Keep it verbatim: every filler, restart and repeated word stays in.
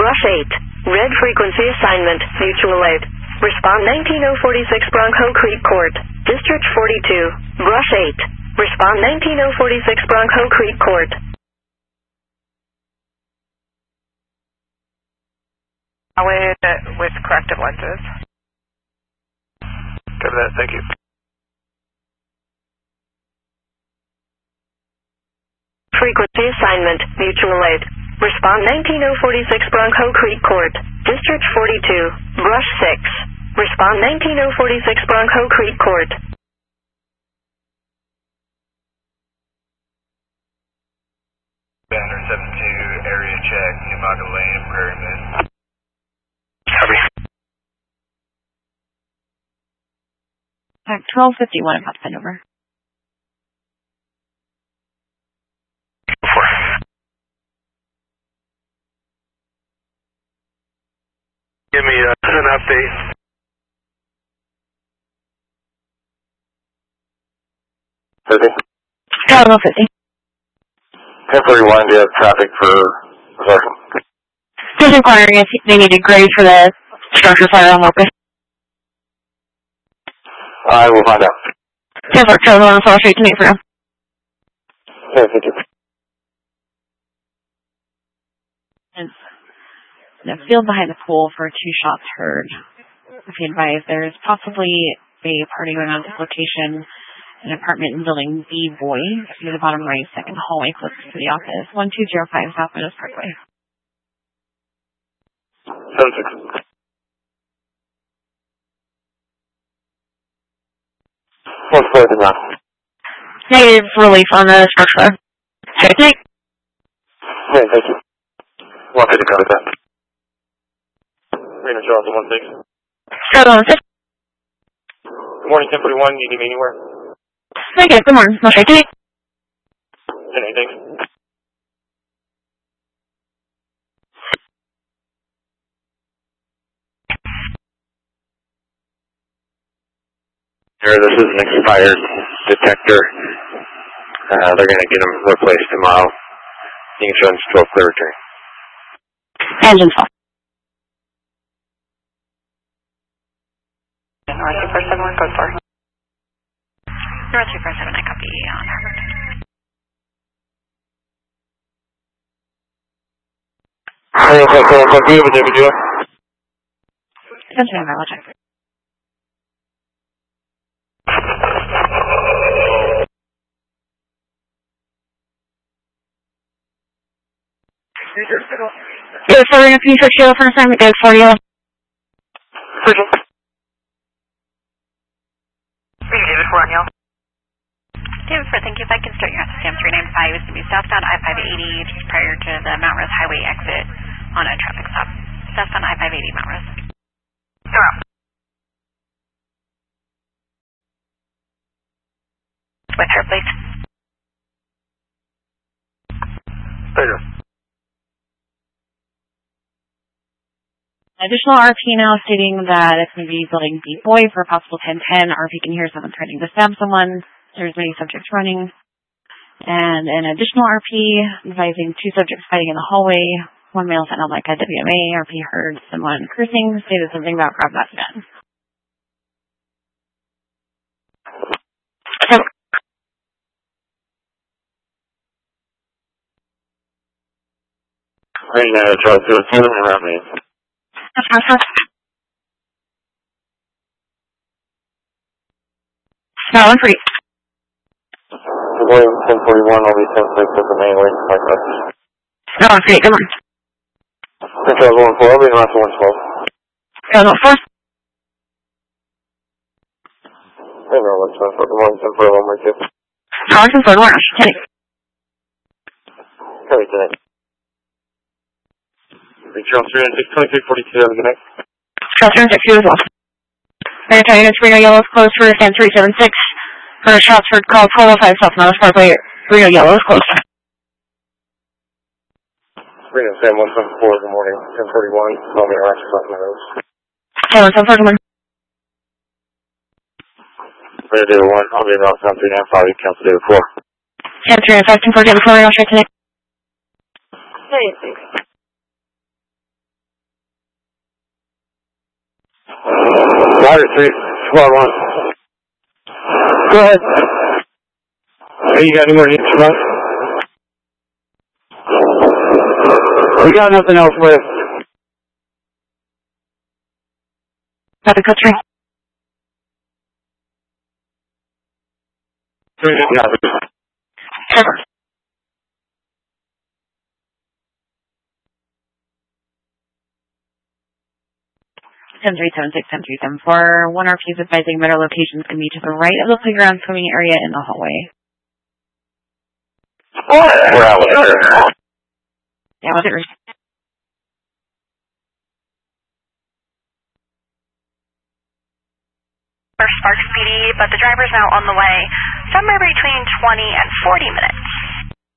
Brush eight. Red frequency assignment, mutual aid. Respond nineteen oh forty-six Bronco Creek Court. District forty-two. Brush eight. Respond nineteen oh forty-six Bronco Creek Court. With, with corrective lenses. Cover that, thank you. Frequency assignment, mutual aid. Respond nineteen oh forty-six Bronco Creek Court. District forty-two. Brush six. Respond nineteen oh forty-six Bronco Creek Court. Banner seven two, area check, Newmarket Lane, Prairie Moon. Copy. twelve fifty-one, about to send over. Give me uh, an update. fifty. Yeah, twelve fifty. ten forty-one, do you have traffic for Sergeant? Just inquiring if they needed grades for the structure fire on Locust. I will find out. ten four, Charlie on Fall Street to meet for now. Okay, thank you. The field behind the pool for two shots heard. If you advise, there's possibly a party going on at this location, an apartment in building B Boy, near the bottom right, second hallway closest to the office, one two zero five South Meadows Parkway. seven six. What's the now? Negative relief on the structure. Good night. Okay, thank you. one fifty, cover that. Reno Charles, one six. Charlie on six. Good morning, ten forty-one, you need me anywhere? Okay, good morning. No, good night. Anything? Here, this is an expired detector. Uh, they're going to get them replaced tomorrow. You can show them twelve clear return. Engine off. North two four seven one, code four. North two four seven, I copy on Harvard. Hey, okay, so I'm going to be able to do it. Attention, I will check. Good for you, can you switch yellow for assignment? Good for you. Sergeant. David four on yellow. David four, thank you. If I can start your S M three ninety-five, is to be southbound I five eighty, just prior to the Mount Rose Highway exit on a traffic stop. Southbound I five eighty, Mount Rose. Zero. With her plate. There you go. Additional R P now stating that it's going to be building B Boy for a possible ten ten. R P can hear someone threatening to stab someone. There's many subjects running. And an additional R P advising two subjects fighting in the hallway. One male sounded like a W M A. R P heard someone cursing, stated something about grab that gun. So, Right now, Charles, do a seven around me. no, one for you. Good morning, ten forty-one, I'll be ten six at the main way. Like that. No, one for you. Good morning. ten Charles, one four, I'll be in last one twelve. No, no, four. Hey, no, one twelve. Good morning, ten forty-one, one two. Carson, third one. Kenny. Carry tonight. Charles, three six, twenty-three forty-two, have a good night. Charles, three six, you as well. Maritime units, Reno Yellow is closed for stand three seven six. For Shropshire, call twelve oh five South Meadows Parkway. Reno Yellow is closed. Reno Sam one seven four, good morning, ten forty-one, call me around South Meadows. Seven seven four, good morning. Reno David one, I'll be in around seven three nine five, Council David four. Seven three nine five, ten four, David four, Reno Street tonight. Hey, thanks. Target three, squad one. Go ahead. Hey, you got any more units from us? We got nothing else with. Copy, code three. Yeah. Cover. ten three seven six, ten three seven four. One R P is advising better locations can be to the right of the playground swimming area in the hallway. We're out with her. Yeah, with it. For Sparks P D, but the driver's now on the way somewhere between twenty and forty minutes.